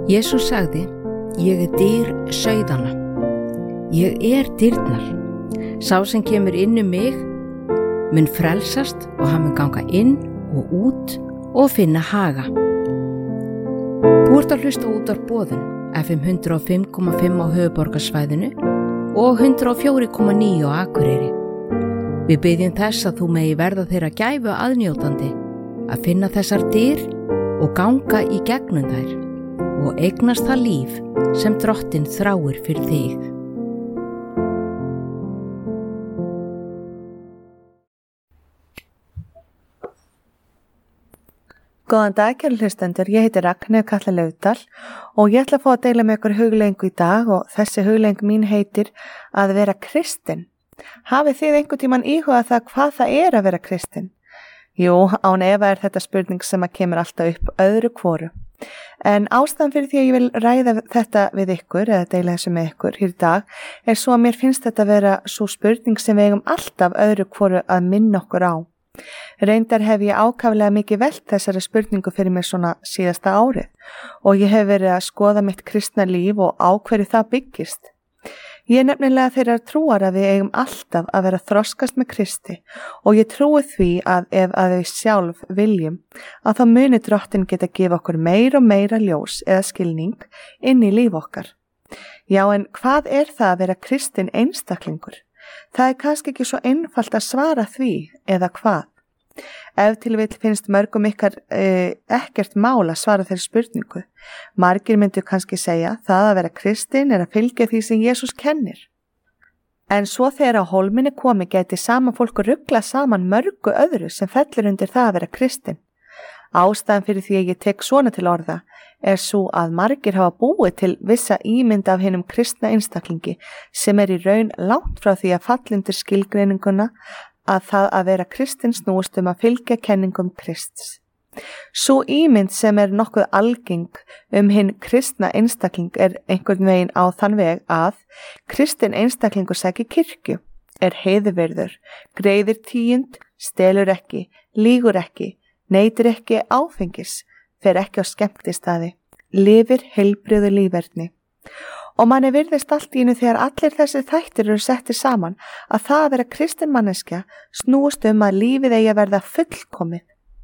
Jesús sagði, ég dyr sauðanna. Ég dyrnar. Sá sem kemur inn mig mun frelsast og hann mun ganga inn og út og finna haga. Þú ert að hlusta útvarpsboðun FM 105,5 á höfuðborgarsvæðinu og 104,9 á Akureyri. Við biðjum þess að þú megi verða þeirra gæfu aðnjótandi að finna þessar dyr og ganga í gegnum þær og eignast það líf sem Drottinn þráir fyrir þig. Góðan dag, kæru hlustendur, ég heiti Ragnheiður Katla Laufdal og ég ætla að fá að deila með ykkur hugleiðingu í dag og þessi hugleiðing mín heitir að vera kristinn. Hafið þið einhvern tímann íhugað það hvað það er að vera kristinn? Jú, án efa er þetta spurning sem að kemur alltaf upp öðru hvoru. En ástæðan fyrir því að ég vil ræða þetta við ykkur eða deila þessu með ykkur hér í dag er svo að mér finnst þetta vera svo spurning sem við eigum alltaf öðru hvoru að minna okkur á. Reyndar hef ég ákaflega mikið velt þessari spurningu fyrir mér svona síðasta árið og ég hef verið að skoða mitt kristna líf og á hverju það byggist. Ég er nefnilega þeirrar trúar að við eigum alltaf að vera þroskast með Kristi og ég trúi því að ef að við sjálf viljum að þá muni Drottinn geta gefa okkur meira og meira ljós eða skilning inn í líf okkar. Já, en hvað er það að vera kristinn einstaklingur? Það er kannski ekki svo einfalt að svara því eða hvað. Ef til vill finnst mörgum ykkar ekkert mál að svara þeirri spurningu. Margir myndu kannski segja það að vera kristinn er að fylgja því sem Jesús kennir. En svo þegar á hólminni komi gæti sama fólk rugla saman mörgu öðru sem fellur undir það að vera kristinn. Ástæðan fyrir því að ég tek svona til orða er svo að margir hafa búið til vissa ímynd af hinum kristna einstaklingi sem er í raun langt frá því að falla undir skilgreininguna að það að vera kristinn snúist að fylgja kenningum Krists. Sú ímynd sem er nokkuð algeng hinn kristna einstakling er einhvern veginn á þann veg að kristinn einstaklingur sækir kirkju, er heiðvirður, greiðir tíund, stelur ekki, lýgur ekki, neytir ekki áfengis, fer ekki á skemmtistaði, lifir heilbrigðu líferni. Og manni virðist allt í einu þegar allir þessi þættir eru settir saman að það að vera kristinn manneskja snúist að lífið eigi að verða fullkomið.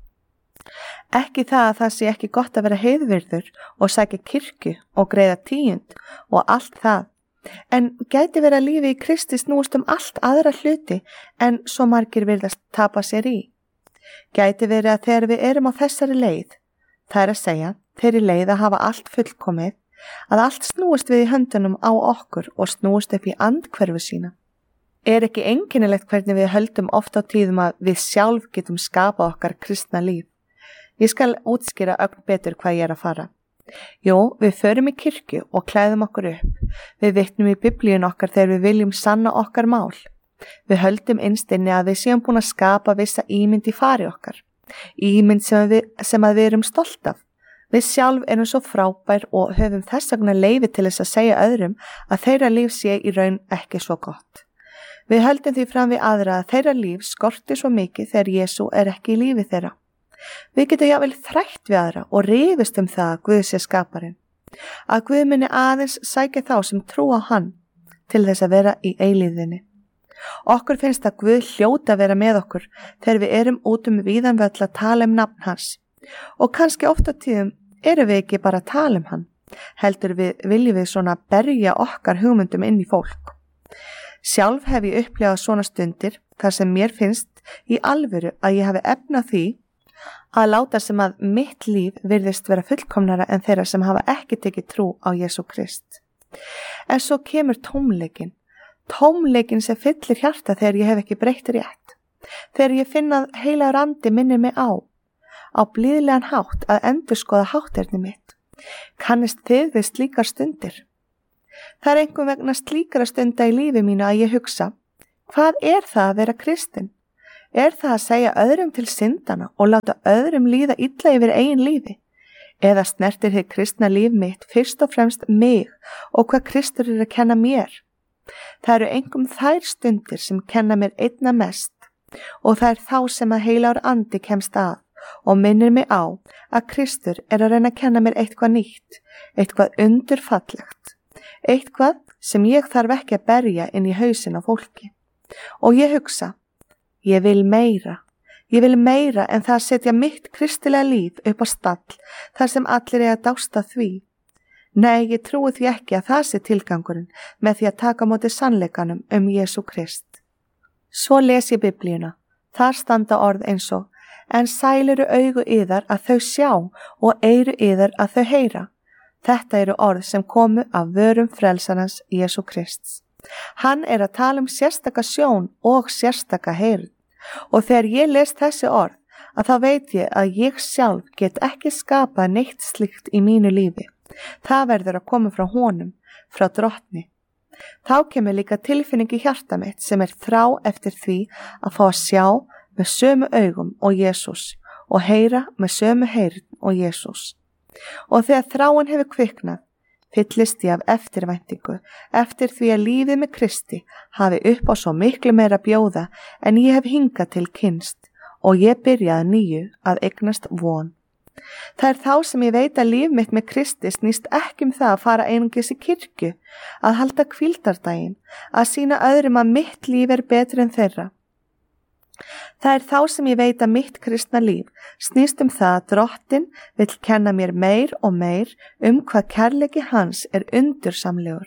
Ekki það að það sé ekki gott að vera heiðvirður og sækja kirkju og greiða tíund og allt það. En gæti vera lífið í Kristi snúist allt aðra hluti en svo margir virðast tapa sér í. Gæti verið að þegar við erum á þessari leið, það er að segja, þeirri leið að hafa allt fullkomið, að allt snúist við í höndunum á okkur og snúist upp í andhverfu sína. Er ekki einkennilegt hvernig við höldum oft á tíðum að við sjálf getum skapað okkar kristna líf? Ég skal útskýra ögn betur hvað ég er að fara. Jú, við förum í kirkju og klæðum okkur upp. Við vitnum í biblíun okkar þegar við viljum sanna okkar mál. Við höldum innst inni að við séum búin að skapa vissa ímynd í fari okkar. Ímynd sem að við erum stolt af. Við sjálf erum svo frábær og höfum þess vegna leyfi til þess að segja öðrum að þeirra líf sé í raun ekki svo gott. Við höldum því fram við aðra að þeirra líf skorti svo mikið þegar Jesú er ekki í lífi þeirra. Við getum jafnvel þrætt við aðra og rifist það að Guð sé skaparinn. Að Guð muni aðeins sækja þá sem trú á hann til þess að vera í eilífðinni. Okkur finnst að Guð hljóta að vera með okkur þegar við erum út víðan völl að tala nafn hans. Og kannski oft á tíðum erum við ekki bara að tala hann, heldur viljum við svona berja okkar hugmyndum inn í fólk. Sjálf hef ég upplifað svona stundir þar sem mér finnst í alvöru að ég hafi efna því að láta sem að mitt líf virðist vera fullkomnara en þeirra sem hafa ekki tekið trú á Jesú Krist. En svo kemur tómleikin sem fyllir hjarta þegar ég hef ekki breytt rétt, þegar ég finna að heilagur andi minnir mig á blíðlegan hátt að endurskoða hátterni mitt. Kannist þið við slíkar stundir? Það er einhver vegna slíkara stunda í lífi mínu að ég hugsa, hvað er það að vera kristinn? Er það að segja öðrum til syndana og láta öðrum líða illa yfir eigin lífi? Eða snertir þið kristna líf mitt fyrst og fremst mig og hvað Kristur er að kenna mér? Það eru einkum þær stundir sem kenna mér einna mest og það er þá sem að heilagur andi kemst að og minnir mig á að Kristur að reyna að kenna mér eitthvað nýtt, eitthvað undurfallegt, eitthvað sem ég þarf ekki að berja inn í hausinn á fólki. Og ég hugsa, ég vil meira en það að setja mitt kristilega líf upp á stall þar sem allir að dásta því. Nei, ég trúi því ekki að það sé tilgangurinn með því að taka á móti sannleikanum Jesú Krist. Svo les ég Biblíuna. Þar standa orð eins og, en sæl eru augu yðar að þau sjá og eyru yðar að þau heyra. Þetta eru orð sem komu af vörum frelsarans Jesú Krists. Hann að tala sérstaka sjón og sérstaka heyrn. Og þegar ég les þessi orð, að þá veit ég að ég sjálf get ekki skapað neitt slíkt í mínu lífi. Það verður að koma frá honum, frá drottni. Þá kemur líka tilfinning í hjarta mitt sem þrá eftir því að fá að sjá með sömu augum og Jesús og heyra með sömu heyrn og Jesús. Og þegar þráin hefur kviknað, fyllist ég af eftirvæntingu eftir því að lífið með Kristi hafi upp á svo miklu meira bjóða en ég hef hingað til kynnst og ég byrjaði nýju að eignast von. Það þá sem ég veit að líf mitt með Kristi snýst ekki það að fara einungis í kirkju, að halda hvíldardaginn, að sýna öðrum að mitt líf betur en þeirra. Það þá sem ég veit að mitt kristna líf snýst það að Drottinn vill kenna mér meir og meir hvað kærleiki hans undursamlegur.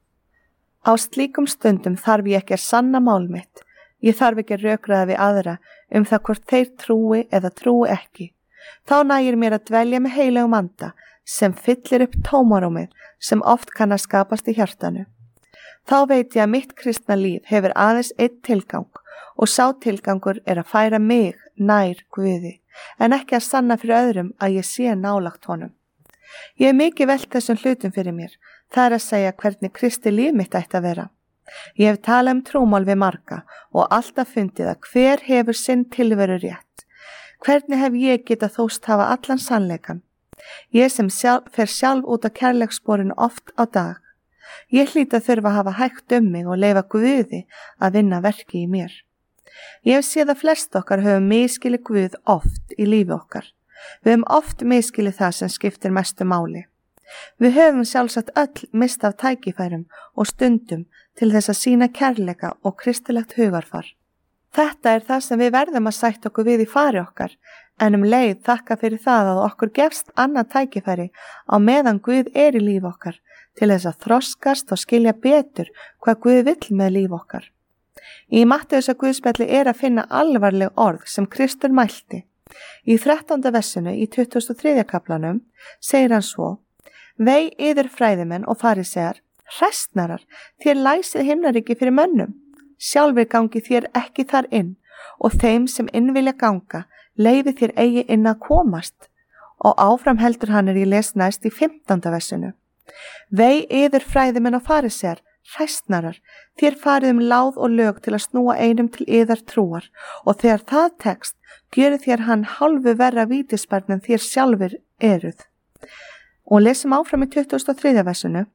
Á slíkum stundum þarf ég ekki að sanna mál mitt, ég þarf ekki að rökraða við aðra það hvort þeir trúi eða trúi ekki. Þá nægir mér að dvelja með heilögum anda sem fyllir upp tómarúmið sem oft kann að skapast í hjartanu. Þá veit ég að mitt kristna líf hefur aðeins einn tilgang og sá tilgangur að færa mig nær Guði en ekki að sanna fyrir öðrum að ég sé nálagt honum. Ég hef mikið velt þessum hlutum fyrir mér, það að segja hvernig Kristi líf mitt ætti að vera. Ég hef talað trúmál við marga og alltaf fundið að hver hefur sinn tilveru rétt. Hvernig hef ég getað þóst hafa allan sannleikan? Ég sem fer sjálf út á kærleikssporinu oft á dag. Ég hlýt að þurfa að hafa hægt mig og leyfa Guði að vinna verki í mér. Ég hef séð að flest okkar höfum misskilið Guð oft í lífi okkar. Við höfum oft misskilið það sem skiptir mestu máli. Við höfum sjálfsagt öll mist af tækifærum og stundum til þess að sýna kærleika og kristilegt hugarfar. Þetta það sem við verðum að sætta okkur við í fari okkar, en leið þakka fyrir það að okkur gefst annað tækifæri á meðan Guð í líf okkar til þess að þroskast og skilja betur hvað Guð vill með líf okkar. Í Matteusar Guðspjalli að finna alvarleg orð sem Kristur mælti. Í 13. versinu í 23. kaflanum segir hann svo, vei yður fræðimenn og farisear, hræstnarar, þér læsið himnaríki fyrir mönnum. Sjálfur gangi þér ekki þar inn og þeim sem inn vilja ganga leyfi þér eigi inn að komast. Og áfram heldur hann ég les næst í 15. versinu. Vei yður fræðimenn og farisear, hræstnarar, þér farið láð og lög til að snúa einum til yðar trúar og þegar það tekst, gjörið þér hann hálfu verra vítisbarn en þér sjálfur eruð. Og lesum áfram í 23. versinu.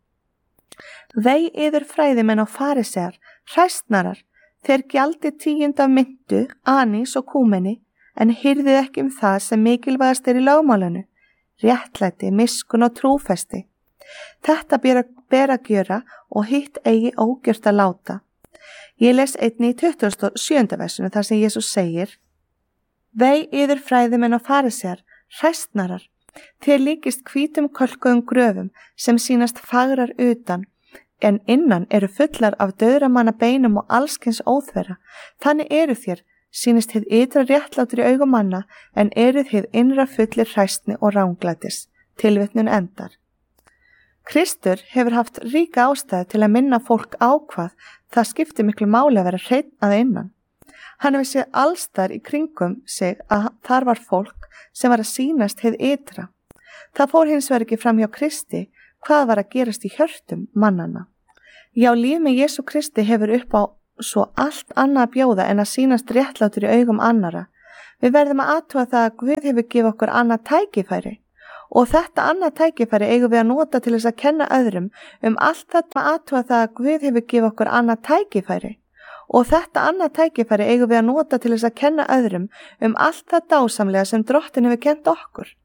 Vei yður fræðimenn og farisear, hræstnarar, þeir gjaldi 10 af myntu, anís og kúmeni, en hirðið ekki það sem mikilvægast í lögmálinu, réttlæti, miskun og trúfesti. Þetta ber að gjöra og hitt eigi ógjört að láta. Ég les einnig í 27. versinu þar sem Jesús segir, vei yður fræðimenn og farisear, hræstnarar, þér líkist hvítum kölkuðum gröfum sem sýnast fagrar utan, en innan eru fullar af dauðramanna beinum og allskins óþverra. Þannig þér, sýnist hið ytra réttlátur í augum manna, en hið innra fullir hræstni og ránglætis. Tilvitnun endar. Kristur hefur haft ríka ástæðu til að minna fólk á hvað það skiptir miklu máli að vera hreinn að innan. Hann hefur séð allstar í kringum sig að þar var fólk sem var að sýnast hið ytra. Það fór hins vegar ekki fram hjá Kristi hvað var að gerast í hjörtum mannana. Já, líf með Jesú Kristi hefur upp á svo allt annað að bjóða en að sýnast réttlátur í augum annara. Við verðum að athuga það að Guð hefur gefið okkur annað tækifæri og þetta annað tækifæri eigum við að nota til þess að kenna öðrum allt þetta að athuga það að Guð hefur gefið okkur annað tækifæri Og þetta annað tækifæri eigum við að nota til þess að kenna öðrum allt það dásamlega sem Drottinn hefur kennt okkur.